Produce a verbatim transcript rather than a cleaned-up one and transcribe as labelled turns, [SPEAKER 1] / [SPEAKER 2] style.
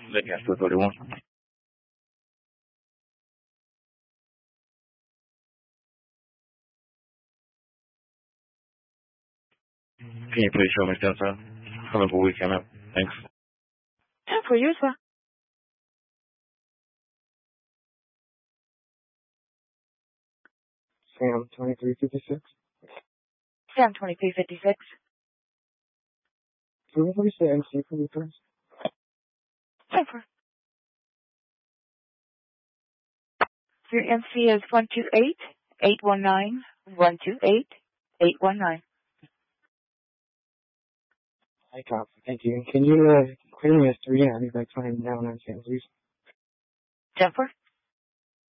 [SPEAKER 1] Let me ask you what you want. Can you please show me step sir? Coming for weekend up. Thanks.
[SPEAKER 2] ten for you as well.
[SPEAKER 3] Sam twenty-three fifty-six.
[SPEAKER 2] Sam twenty-three fifty-six.
[SPEAKER 3] Can you please say M C for me first?
[SPEAKER 2] ten for. Your M C is one two eight, eight one nine, one two eight, eight one nine.
[SPEAKER 3] Hi, Cop. Thank you. Can you uh, clear me a three and I'll be back flying down on San Luis?
[SPEAKER 2] ten for.